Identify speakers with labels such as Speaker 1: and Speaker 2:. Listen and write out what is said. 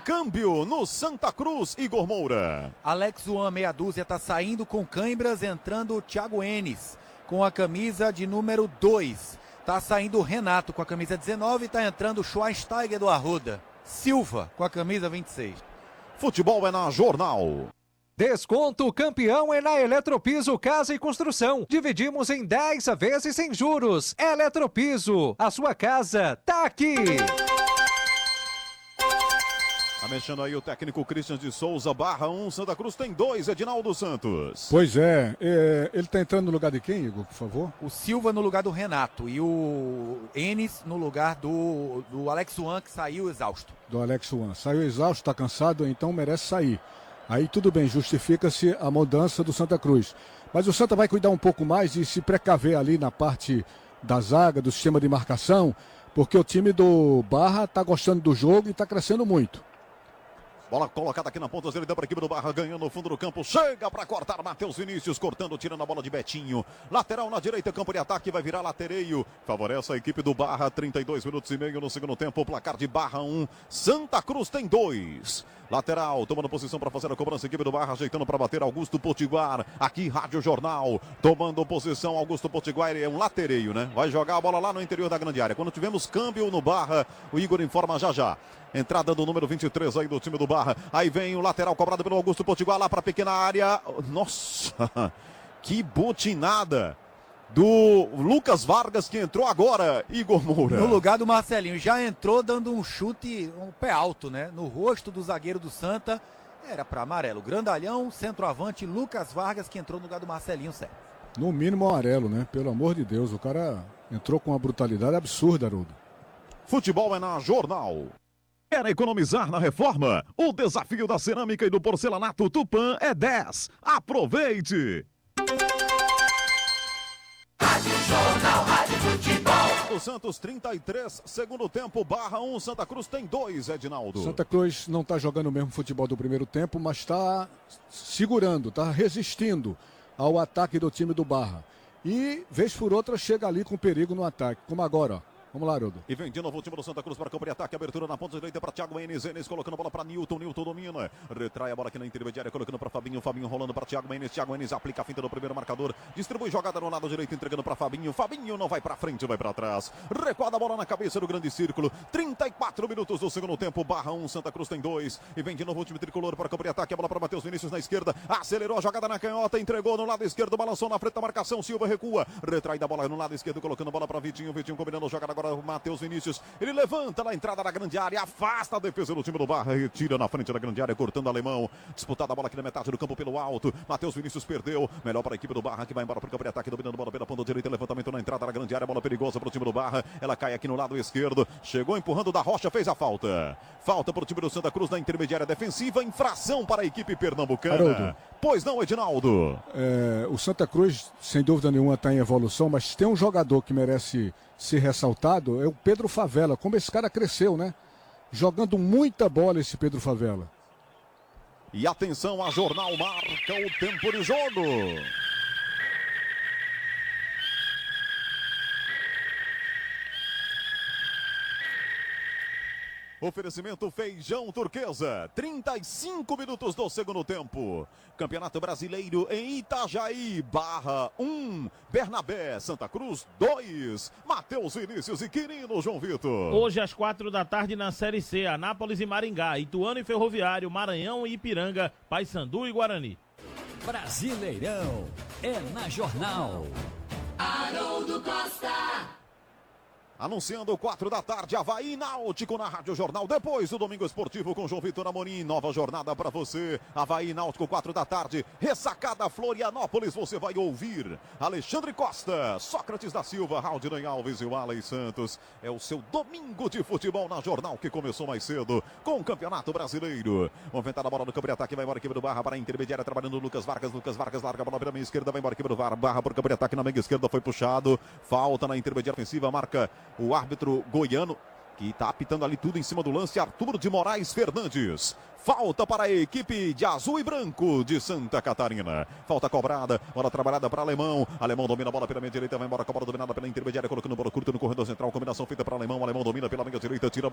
Speaker 1: câmbio no Santa Cruz, Igor Moura.
Speaker 2: Alex Juan, meia dúzia, tá saindo com cãibras, entrando o Thiago Enes com a camisa de número 2. Tá saindo o Renato com a camisa 19 e tá entrando o Schweinsteiger do Arruda. Silva com a camisa 26.
Speaker 1: Futebol é na Jornal.
Speaker 3: Desconto campeão é na Eletropiso Casa e Construção. Dividimos em 10 vezes sem juros. Eletropiso, a sua casa tá aqui.
Speaker 1: Tá mexendo aí o técnico Christian de Souza, barra 1, Santa Cruz tem 2, Edinaldo Santos.
Speaker 4: Pois é, ele tá entrando no lugar de quem, Igor, por favor?
Speaker 2: O Silva no lugar do Renato e o Enes no lugar do Alex Juan, que saiu exausto.
Speaker 4: Do Alex Juan. Saiu exausto, tá cansado, então merece sair. Aí tudo bem, justifica-se a mudança do Santa Cruz. Mas o Santa vai cuidar um pouco mais e se precaver ali na parte da zaga, do sistema de marcação, porque o time do Barra tá gostando do jogo e tá crescendo muito.
Speaker 1: Bola colocada aqui na ponta direita para a equipe do Barra, ganhando no fundo do campo. Chega para cortar, Matheus Vinícius cortando, tirando a bola de Betinho. Lateral na direita, campo de ataque, vai virar latereio. Favorece a equipe do Barra, 32 minutos e meio no segundo tempo. Placar de Barra 1, Santa Cruz tem 2. Lateral, tomando posição para fazer a cobrança, a equipe do Barra, ajeitando para bater Augusto Potiguar. Aqui, Rádio Jornal, tomando posição, Augusto Potiguar, é um latereio, né? Vai jogar a bola lá no interior da grande área. Quando tivemos câmbio no Barra, o Igor informa já já. Entrada do número 23 aí do time do Barra. Aí vem o lateral cobrado pelo Augusto Potiguar lá para a pequena área. Nossa, que botinada do Lucas Vargas que entrou agora, Igor Moura.
Speaker 2: No lugar do Marcelinho. Já entrou dando um chute, um pé alto, né? No rosto do zagueiro do Santa. Era para amarelo. Grandalhão, centroavante, Lucas Vargas que entrou no lugar do Marcelinho, sério.
Speaker 4: No mínimo amarelo, né? Pelo amor de Deus, o cara entrou com uma brutalidade absurda, Haroldo.
Speaker 1: Futebol é na Jornal. Quer economizar na reforma? O desafio da cerâmica e do porcelanato Tupã é 10. Aproveite!
Speaker 5: Rádio Jornal, Rádio Futebol.
Speaker 1: O Santos 33, segundo tempo, Barra 1, Santa Cruz tem 2, Edinaldo.
Speaker 4: Santa Cruz não está jogando o mesmo futebol do primeiro tempo, mas está segurando, está resistindo ao ataque do time do Barra. E, vez por outra, chega ali com perigo no ataque, como agora, ó. Vamos lá, Haroldo.
Speaker 1: E vem de novo o time do Santa Cruz para campo de ataque. Abertura na ponta direita para Thiago Enes. Enes colocando a bola para Nilton. Nilton domina. Retrai a bola aqui na intermediária. Colocando para Fabinho. Fabinho rolando para Thiago Enes. Thiago Enes aplica a finta do primeiro marcador. Distribui jogada no lado direito. Entregando para Fabinho. Fabinho não vai para frente, vai para trás. Recuada a bola na cabeça do grande círculo. 34 minutos do segundo tempo. Barra 1, Santa Cruz tem 2. E vem de novo o time tricolor para campo de ataque. A bola para Matheus Vinícius na esquerda. Acelerou a jogada na canhota. Entregou no lado esquerdo. Balançou na frente da marcação. Silva recua. Retrai da bola no lado esquerdo. Colocando a bola para Vitinho. Vitinho combinando a jogada agora. Matheus Vinícius. Ele levanta na entrada da grande área, afasta a defesa do time do Barra, retira na frente da grande área, cortando o alemão. Disputada a bola aqui na metade do campo pelo alto. Matheus Vinícius perdeu. Melhor para a equipe do Barra, que vai embora para o campo de ataque, dominando a bola pela ponta direita. Levantamento na entrada da grande área, bola perigosa para o time do Barra. Ela cai aqui no lado esquerdo. Chegou empurrando da Rocha, fez a falta. Falta para o time do Santa Cruz na intermediária defensiva. Infração para a equipe pernambucana.
Speaker 4: Haroldo.
Speaker 1: Pois não, Edinaldo?
Speaker 4: O Santa Cruz, sem dúvida nenhuma, está em evolução, mas tem um jogador que merece ser ressaltado, é o Pedro Favela. Como esse cara cresceu, né? Jogando muita bola esse Pedro Favela.
Speaker 1: E atenção, a Jornal marca o tempo de jogo. Oferecimento Feijão Turquesa, 35 minutos do segundo tempo. Campeonato Brasileiro em Itajaí, Barra 1, Bernabé, Santa Cruz 2, Matheus Vinícius e Quirino, João Vitor.
Speaker 6: Hoje às 4 da tarde na Série C, Anápolis e Maringá, Ituano e Ferroviário, Maranhão e Ipiranga, Paysandu e Guarani.
Speaker 7: Brasileirão é na Jornal.
Speaker 5: Haroldo Costa.
Speaker 1: Anunciando 4 da tarde, Avaí Náutico na Rádio Jornal. Depois do Domingo Esportivo com João Vitor Amorim. Nova jornada para você. Avaí Náutico, 4 da tarde. Ressacada Florianópolis. Você vai ouvir Alexandre Costa, Sócrates da Silva, Raudinei Alves e o Alex Santos. É o seu Domingo de Futebol na Jornal que começou mais cedo com o Campeonato Brasileiro. Movimentada a bola no campo de ataque. Vai embora a equipe do Barra para a intermediária. Trabalhando o Lucas Vargas. Lucas Vargas larga a bola pela meia esquerda. Vai embora a equipe do Barra para o campo de ataque na meia esquerda. Foi puxado. Falta na intermediária ofensiva. Marca o árbitro goiano, que está apitando ali tudo em cima do lance, Arthur de Moraes Fernandes. Falta para a equipe de azul e branco de Santa Catarina. Falta cobrada, bola trabalhada para Alemão. Alemão domina a bola pela meia direita, vai embora com a bola dominada pela intermediária, colocando bola curta no corredor central. Combinação feita para Alemão. Alemão domina pela meia direita, tira